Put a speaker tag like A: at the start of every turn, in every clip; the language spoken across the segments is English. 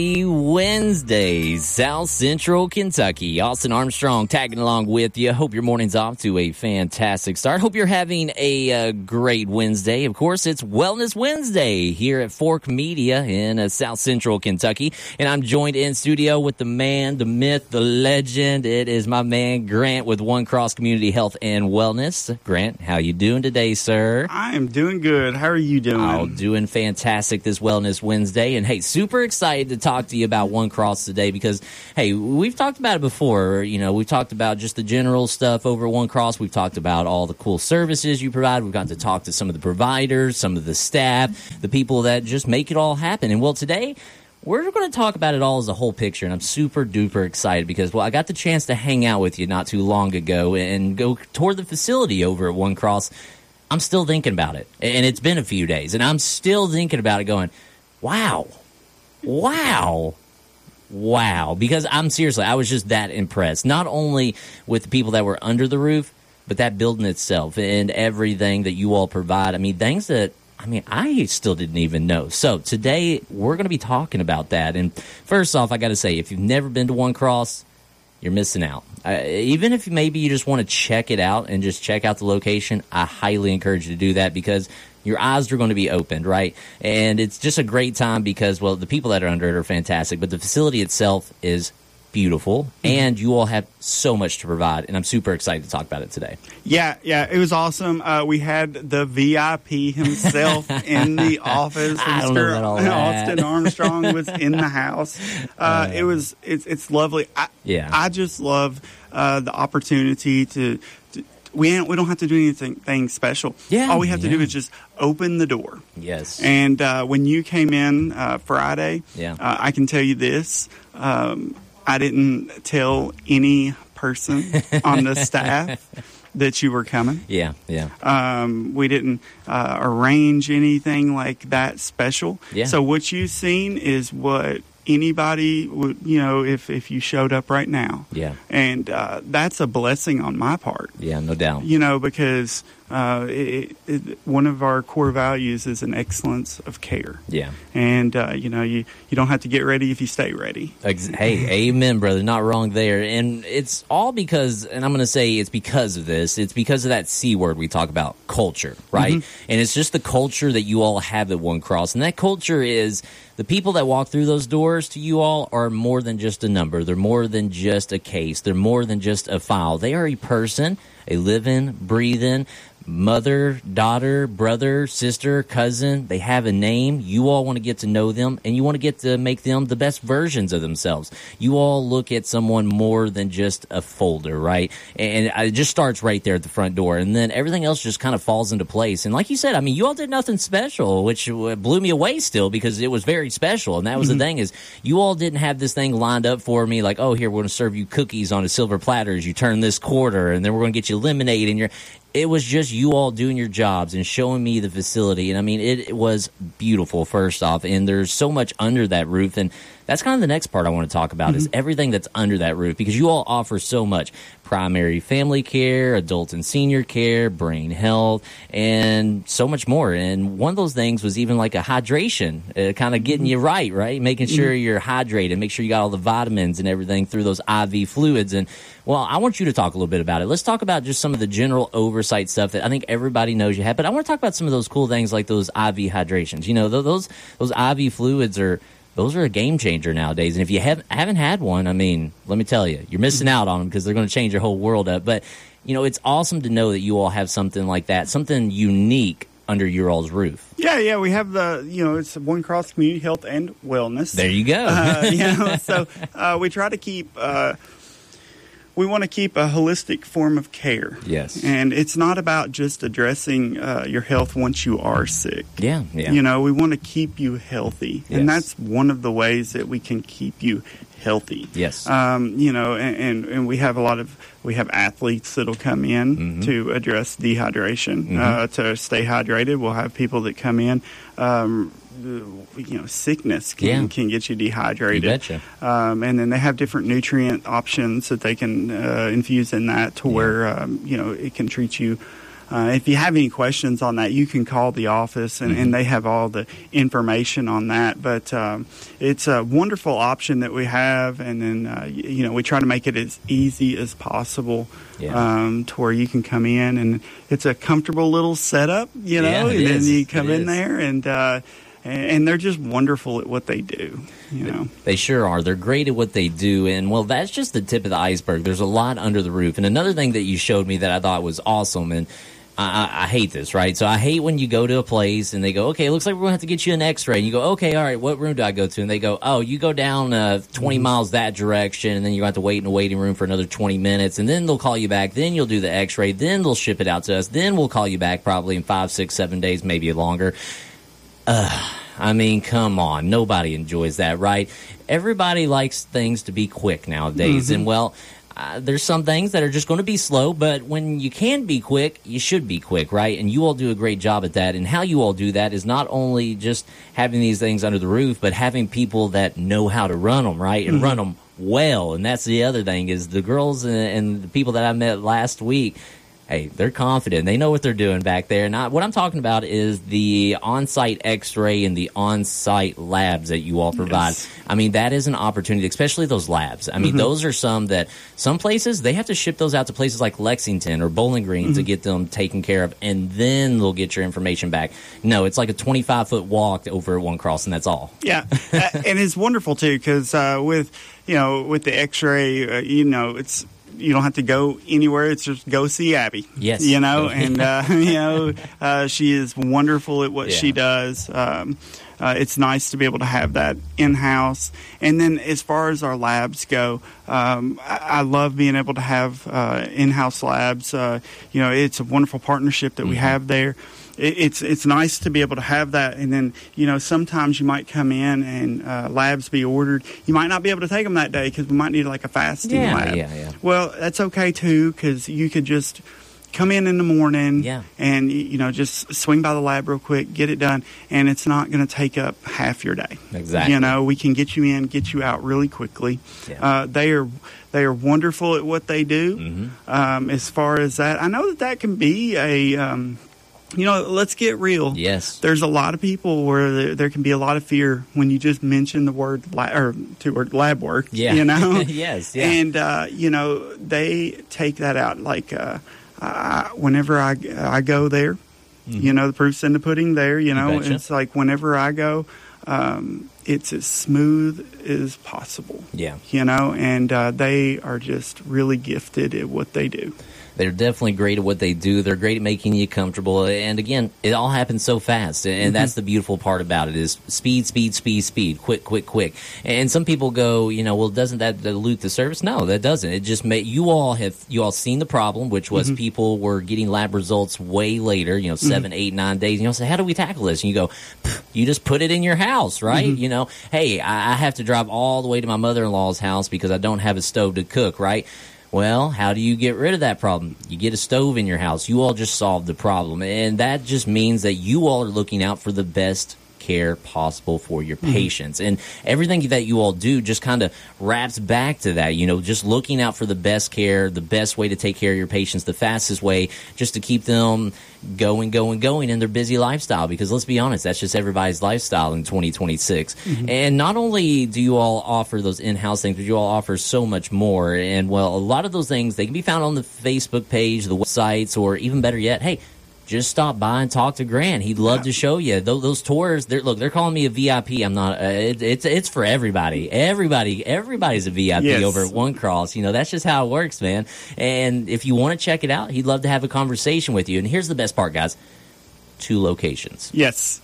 A: Wednesday, South Central Kentucky. Austin Armstrong tagging along with you. Hope your morning's off to a fantastic start. Hope you're having a great Wednesday. Of course, it's Wellness Wednesday here at Fork Media in South Central Kentucky. And I'm joined in studio with the man, the myth, the legend. It is my man, Grant, with One Cross Community Health and Wellness. Grant, how you doing today, sir?
B: I am doing good. How are you doing?
A: Oh, doing fantastic this Wellness Wednesday. And, hey, super excited to talk to you about One Cross today because, hey, we've talked about it before. You know, we've talked about just the general stuff over at One Cross. We've talked about all the cool services you provide. We've got to talk to some of the providers, some of the staff, the people that just make it all happen. And, well, today we're going to talk about it all as a whole picture, and I'm super duper excited because, well, I got the chance to hang out with you not too long ago and go tour the facility over at One Cross. I'm still thinking about it, and it's been a few days, and I'm still thinking about it going, wow, because I was just that impressed, not only with the people that were under the roof, but that building itself and everything that you all provide. I mean, things that, I still didn't even know. So today we're going to be talking about that. And first off, I got to say, if you've never been to One Cross, you're missing out. Even if maybe you just want to check it out and just check out the location, I highly encourage you to do that because your eyes are going to be opened, right? And it's just a great time because, well, the people that are under it are fantastic, but the facility itself is beautiful, and you all have so much to provide, and I'm super excited to talk about it today.
B: Yeah, it was awesome. We had the VIP himself in the office. Mr. Austin Armstrong was in the house. It's lovely. I just love the opportunity to we don't have to do anything special.
A: Yeah,
B: all we have to do is just open the door.
A: Yes.
B: And when you came in Friday, I can tell you this. I didn't tell any person on the staff that you were coming.
A: Yeah.
B: We didn't arrange anything like that special.
A: Yeah.
B: So what you've seen is what anybody would, if you showed up right now.
A: Yeah.
B: And that's a blessing on my part.
A: Yeah, no doubt.
B: Because one of our core values is an excellence of care.
A: Yeah.
B: And, you don't have to get ready if you stay ready.
A: Hey, amen, brother. Not wrong there. And it's all because, and I'm going to say it's because of this, it's because of that C word we talk about, culture, right? Mm-hmm. And it's just the culture that you all have at One Cross. And that culture is the people that walk through those doors to you all are more than just a number. They're more than just a case. They're more than just a file. They are a person, a living, breathing mother, daughter, brother, sister, cousin. They have a name. You all want to get to know them, and you want to get to make them the best versions of themselves. You all look at someone more than just a folder, right? And it just starts right there at the front door, and then everything else just kind of falls into place. And like you said, you all did nothing special, which blew me away still because it was very special. And that was the thing is you all didn't have this thing lined up for me like, oh, here, we're going to serve you cookies on a silver platter as you turn this quarter, and then we're going to get you lemonade and it was just you all doing your jobs and showing me the facility. And it was beautiful, first off. And there's so much under that roof. And that's kind of the next part I want to talk about is everything that's under that roof because you all offer so much. Primary family care, adult and senior care, brain health, and so much more. And one of those things was even like a hydration, kind of getting you right? Making sure you're hydrated, make sure you got all the vitamins and everything through those IV fluids. And, well, I want you to talk a little bit about it. Let's talk about just some of the general oversight stuff that I think everybody knows you have. But I want to talk about some of those cool things like those IV hydrations. Those IV fluids those are a game changer nowadays. And if you haven't had one, let me tell you, you're missing out on them because they're going to change your whole world up. But, it's awesome to know that you all have something like that, something unique under your all's roof.
B: Yeah, we have it's One Cross Community Health and Wellness.
A: There you go.
B: So we try to keep... we want to keep a holistic form of care.
A: Yes.
B: And it's not about just addressing your health once you are sick.
A: Yeah.
B: We want to keep you healthy.
A: Yes.
B: And that's one of the ways that we can keep you healthy.
A: Yes.
B: And we have athletes that'll come in to address dehydration, to stay hydrated. We'll have people that come in, sickness can get you dehydrated.
A: You betcha.
B: And then they have different nutrient options that they can infuse in that to where, it can treat you if you have any questions on that, you can call the office, and they have all the information on that. But it's a wonderful option that we have, and then we try to make it as easy as possible to where you can come in, and it's a comfortable little setup, and then you come in there, and they're just wonderful at what they do.
A: They sure are. They're great at what they do, and well, that's just the tip of the iceberg. There's a lot under the roof. And another thing that you showed me that I thought was awesome, and I hate this, right? So I hate when you go to a place and they go, okay, it looks like we're going to have to get you an x-ray. And you go, okay, all right, what room do I go to? And they go, oh, you go down 20 miles that direction, and then you have to wait in a waiting room for another 20 minutes, and then they'll call you back. Then you'll do the x-ray. Then they'll ship it out to us. Then we'll call you back probably in 5, 6, 7 days, maybe longer. I mean, come on. Nobody enjoys that, right? Everybody likes things to be quick nowadays. And, well, there's some things that are just going to be slow, but when you can be quick, you should be quick, right? And you all do a great job at that. And how you all do that is not only just having these things under the roof, but having people that know how to run them, right? And run them well. And that's the other thing is the girls and the people that I met last week, hey, they're confident. They know what they're doing back there. And what I'm talking about is the on-site x-ray and the on-site labs that you all provide. Yes. I mean, that is an opportunity, especially those labs. I mean, those are some places, they have to ship those out to places like Lexington or Bowling Green to get them taken care of, and then they'll get your information back. No, it's like a 25-foot walk over at One Cross, and that's all. Yeah,
B: and it's wonderful, too, because with the x-ray, it's... You don't have to go anywhere. It's just go see Abby.
A: Yes.
B: And, she is wonderful at what she does. It's nice to be able to have that in-house. And then as far as our labs go, I love being able to have in-house labs. It's a wonderful partnership that we have there. It's nice to be able to have that, and then sometimes you might come in and labs be ordered. You might not be able to take them that day because we might need like a fasting lab. Yeah. Well, that's okay too, because you could just come in the morning and just swing by the lab real quick, get it done, and it's not going to take up half your day.
A: Exactly.
B: We can get you in, get you out really quickly. Yeah. They are wonderful at what they do. As far as that, I know that can be a let's get real.
A: Yes.
B: There's a lot of people where there can be a lot of fear when you just mention the word lab work.
A: Yeah. Yes. Yeah.
B: And they take that out like whenever I go there, the proof's in the pudding there. It's like whenever I go, it's as smooth as possible.
A: Yeah.
B: And they are just really gifted at what they do.
A: They're definitely great at what they do. They're great at making you comfortable. And again, it all happens so fast. And that's the beautiful part about it is speed, quick. And some people go, well, doesn't that dilute the service? No, that doesn't. It just you all seen the problem, which was people were getting lab results way later, 7, 8, 9 days. And you'll say, how do we tackle this? And you go, you just put it in your house, right? Hey, I have to drive all the way to my mother-in-law's house because I don't have a stove to cook, right? Well, how do you get rid of that problem? You get a stove in your house. You all just solved the problem. And that just means that you all are looking out for the best care possible for your patients. And everything that you all do just kind of wraps back to that, just looking out for the best care, the best way to take care of your patients, the fastest way just to keep them going in their busy lifestyle. Because let's be honest, that's just everybody's lifestyle in 2026. And not only do you all offer those in-house things, but you all offer so much more. And, well, a lot of those things, they can be found on the Facebook page, the websites, or even better yet, hey, just stop by and talk to Grant. He'd love to show you those tours. They're calling me a VIP. I'm not. It's for everybody. Everybody's a VIP over at One Cross. That's just how it works, man. And if you want to check it out, he'd love to have a conversation with you. And here's the best part, guys: 2 locations.
B: Yes.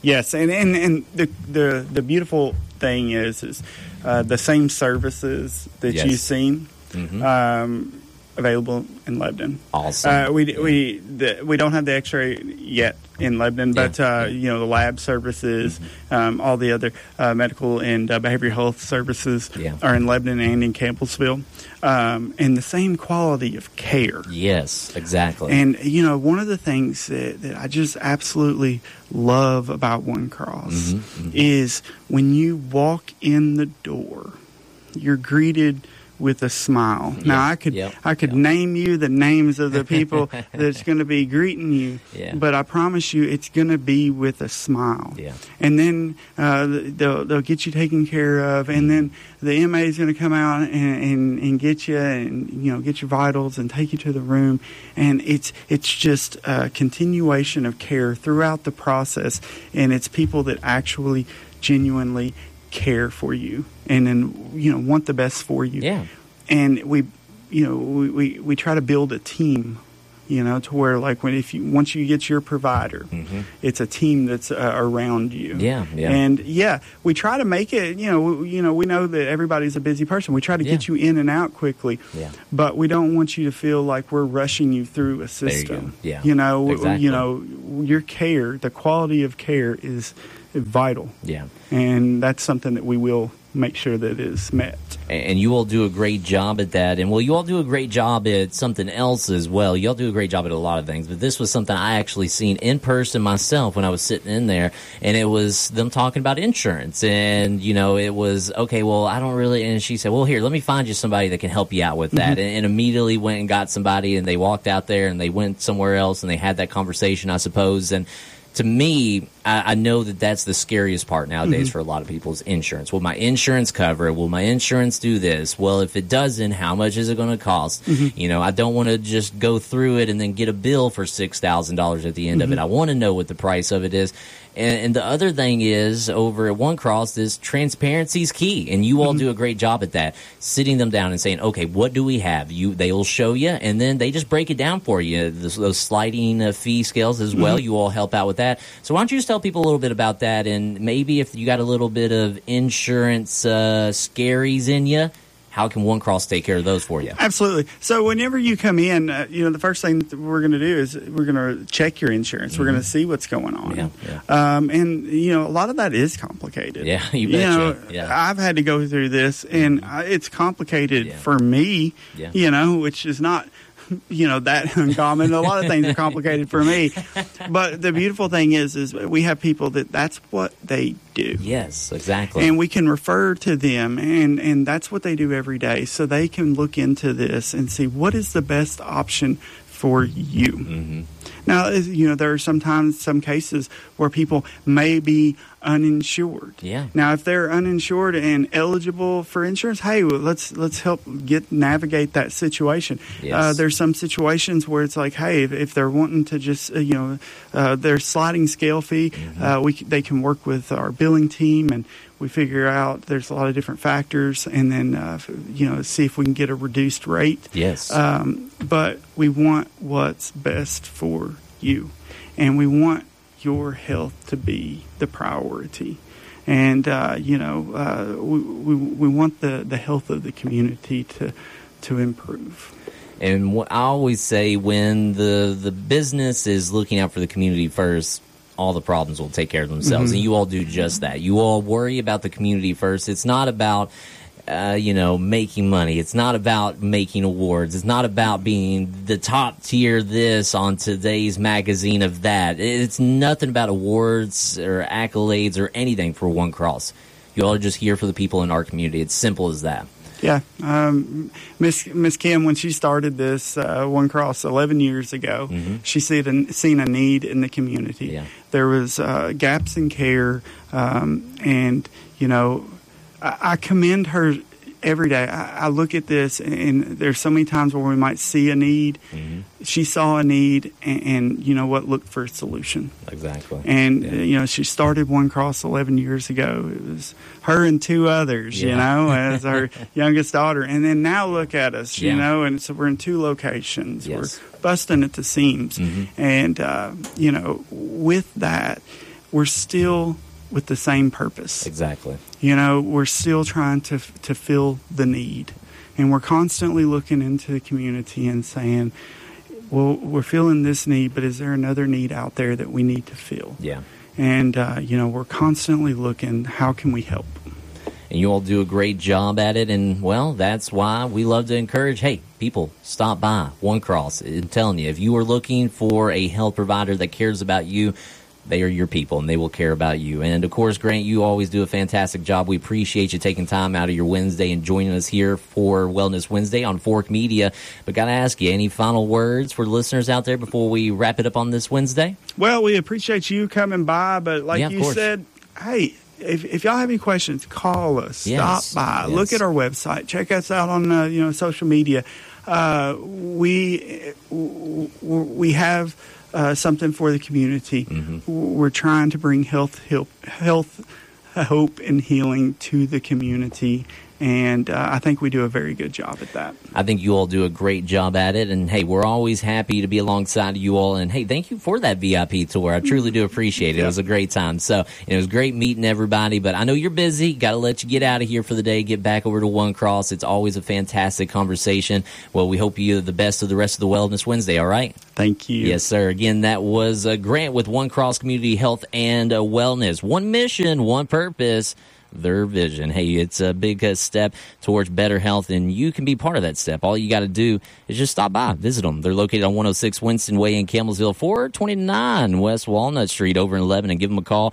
B: And the beautiful thing is the same services that you've seen. Available in Lebanon.
A: Awesome.
B: We don't have the X-ray yet in Lebanon, but the lab services, all the other medical and behavioral health services are in Lebanon and in Campbellsville, and the same quality of care.
A: Yes, exactly.
B: And one of the things that I just absolutely love about One Cross is when you walk in the door, you're greeted with a smile. Now, I could name you the names of the people that's going to be greeting you, but I promise you it's going to be with a smile. Yeah. And then they'll get you taken care of, and then the MA is going to come out and get you, and get your vitals and take you to the room, and it's just a continuation of care throughout the process, and it's people that actually genuinely care for you and then want the best for you. Yeah. And we try to build a team, to where like once you get your provider, it's a team that's around you. Yeah. And we try to make it. We know that everybody's a busy person. We try to get you in and out quickly. Yeah. But we don't want you to feel like we're rushing you through a system. There you go. Yeah. Exactly. Your care, the quality of care is vital. Yeah. And that's something that we will make sure that is met.
A: And you all do a great job at that. And you all do a great job at something else as well. You all do a great job at a lot of things. But this was something I actually seen in person myself when I was sitting in there. And it was them talking about insurance. And, it was, okay, well, I don't really. And she said, well, here, let me find you somebody that can help you out with that. And immediately went and got somebody. And they walked out there and they went somewhere else. And they had that conversation, I suppose. And to me, I know that that's the scariest part nowadays for a lot of people is insurance. Will my insurance cover it? Will my insurance do this? Well, if it doesn't, how much is it going to cost? I don't want to just go through it and then get a bill for $6,000 at the end of it. I want to know what the price of it is. And the other thing is, over at One Cross, is transparency is key, and you all do a great job at that. Sitting them down and saying, "Okay, what do we have?" They will show you, and then they just break it down for you. Those sliding fee scales as well. You all help out with that. So why don't you just tell people a little bit about that, and maybe if you got a little bit of insurance scaries in you, how can One Cross take care of those for you?
B: Absolutely. So whenever you come in, the first thing that we're going to do is we're going to check your insurance. We're going to see what's going on. And, a lot of that is complicated. Yeah, you betcha. I've had to go through this, and it's complicated for me, which is not that uncommon. A lot of things are complicated for me. But the beautiful thing is we have people that's what they do.
A: Yes, exactly.
B: And we can refer to them, and that's what they do every day. So they can look into this and see what is the best option for you. Now, there are sometimes some cases where people may be uninsured. Yeah. Now, if they're uninsured and eligible for insurance, hey, well, let's help navigate that situation. Yes. There's some situations where it's like, hey, if they're wanting to just their sliding scale fee, they can work with our billing team, and we figure out there's a lot of different factors, and then see if we can get a reduced rate. Yes. But we want what's best for you, and we want your health to be the priority. And we want the health of the community to improve.
A: And what I always say, when the business is looking out for the community first, all the problems will take care of themselves. And you all do just that. You all worry about the community first. It's not about making money. It's not about making awards. It's not about being the top tier this on today's magazine of that. It's nothing about awards or accolades or anything for One Cross. You all are just here for the people in our community. It's simple as that.
B: Yeah. Miss Kim, when she started this One Cross 11 years ago, she seen a need in the community. Yeah. There was gaps in care, and I commend her every day. I look at this, and there's so many times where we might see a need. She saw a need, and looked for a solution.
A: Exactly.
B: And, she started One Cross 11 years ago. It was her and two others, as our youngest daughter. And then now look at us, and so we're in 2 locations. Yes. We're busting at the seams. And, with that, we're still with the same purpose.
A: Exactly.
B: We're still trying to fill the need. And we're constantly looking into the community and saying, well, we're filling this need, but is there another need out there that we need to fill? Yeah. And, we're constantly looking, how can we help?
A: And you all do a great job at it. And, that's why we love to encourage, hey, people, stop by One Cross. I'm telling you, if you are looking for a health provider that cares about you, they are your people, and they will care about you. And, of course, Grant, you always do a fantastic job. We appreciate you taking time out of your Wednesday and joining us here for Wellness Wednesday on Fork Media. But got to ask you, any final words for listeners out there before we wrap it up on this Wednesday?
B: Well, we appreciate you coming by, but like you said, hey, if y'all have any questions, call us. Stop by. Look at our website. Check us out on social media. We have something for the community. We're trying to bring health, hope, and healing to the community. And I think we do a very good job at that.
A: I think you all do a great job at it. And, hey, we're always happy to be alongside you all. And, hey, thank you for that VIP tour. I truly do appreciate it. It was a great time. So it was great meeting everybody. But I know you're busy. Got to let you get out of here for the day, get back over to One Cross. It's always a fantastic conversation. Well, we hope you the best of the rest of the Wellness Wednesday, all right?
B: Thank you.
A: Yes, sir. Again, that was Grant with One Cross Community Health and Wellness. One mission, one purpose. Their vision. Hey, it's a big step towards better health, and you can be part of that step. All you got to do is just stop by, visit them. They're located on 106 Winston Way in Campbellsville, 429 West Walnut Street over in Lebanon. Give them a call,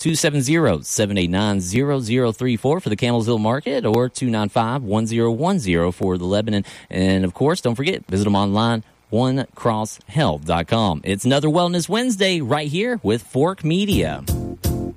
A: 270-789-0034 for the Campbellsville market, or 295-1010 for the Lebanon. And, of course, don't forget, visit them online, onecrosshealth.com. It's another Wellness Wednesday right here with Fork Media.